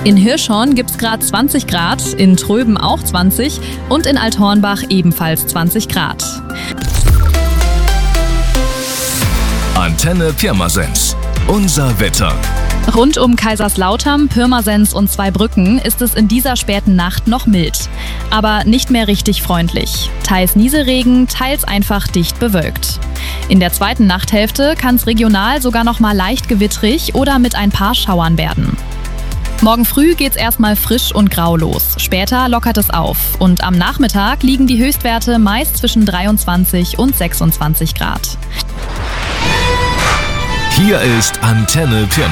In Hirschhorn gibt's gerade 20 Grad, in Tröben auch 20 und in Althornbach ebenfalls 20 Grad. Antenne Pirmasens. Unser Wetter. Rund um Kaiserslautern, Pirmasens und Zweibrücken ist es in dieser späten Nacht noch mild. Aber nicht mehr richtig freundlich. Teils Nieselregen, teils einfach dicht bewölkt. In der zweiten Nachthälfte kann es regional sogar noch mal leicht gewittrig oder mit ein paar Schauern werden. Morgen früh geht's erstmal frisch und grau los. Später lockert es auf. Und am Nachmittag liegen die Höchstwerte meist zwischen 23 und 26 Grad. Hier ist Antenne Pirmasens.